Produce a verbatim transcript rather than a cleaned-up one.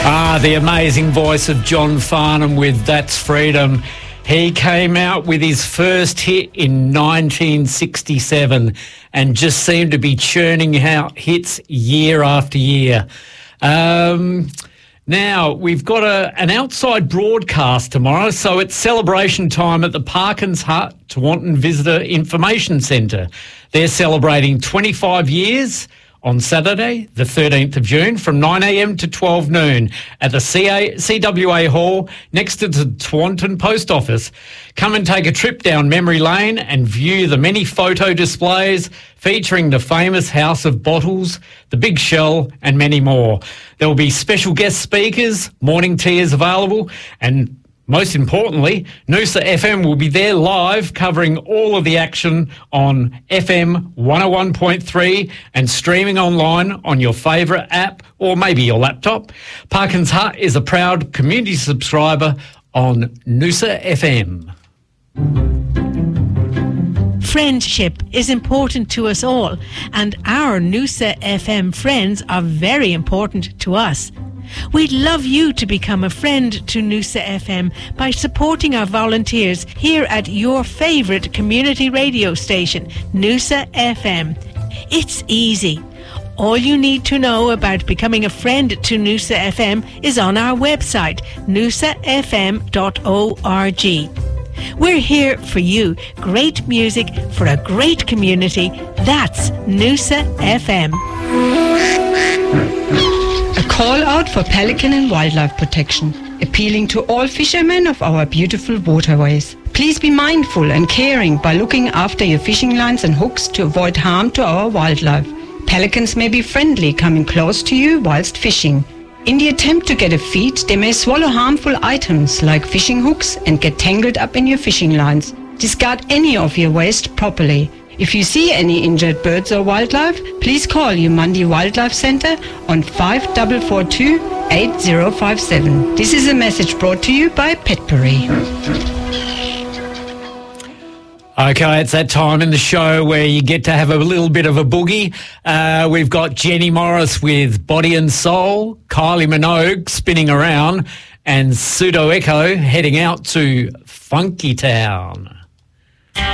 Ah, the amazing voice of John Farnham with That's Freedom. He came out with his first hit in nineteen sixty-seven and just seemed to be churning out hits year after year. Um, now, we've got a, an outside broadcast tomorrow, so it's celebration time at the Parkins Hut Tewantin Visitor Information Centre. They're celebrating twenty-five years on Saturday, the thirteenth of June, from nine a m to twelve noon at the C A, C W A Hall next to the Tewantin Post Office. Come and take a trip down memory lane and view the many photo displays featuring the famous House of Bottles, the Big Shell and many more. There will be special guest speakers, morning tea is available, and most importantly, Noosa F M will be there live covering all of the action on F M one oh one point three and streaming online on your favourite app or maybe your laptop. Parkins Hut is a proud community subscriber on Noosa F M. Friendship is important to us all, and our Noosa F M friends are very important to us. We'd love you to become a friend to Noosa F M by supporting our volunteers here at your favourite community radio station, Noosa F M. It's easy. All you need to know about becoming a friend to Noosa F M is on our website, noosa f m dot org. We're here for you. Great music for a great community. That's Noosa F M. Call out for pelican and wildlife protection, appealing to all fishermen of our beautiful waterways. Please be mindful and caring by looking after your fishing lines and hooks to avoid harm to our wildlife. Pelicans may be friendly, coming close to you whilst fishing. In the attempt to get a feed, they may swallow harmful items like fishing hooks and get tangled up in your fishing lines. Discard any of your waste properly. If you see any injured birds or wildlife, please call Umandi Wildlife Centre on five four four two, eight zero five seven. This is a message brought to you by Petbury. Okay, it's that time in the show where you get to have a little bit of a boogie. Uh, we've got Jenny Morris with Body and Soul, Kylie Minogue spinning around, and Pseudo Echo heading out to Funky Town.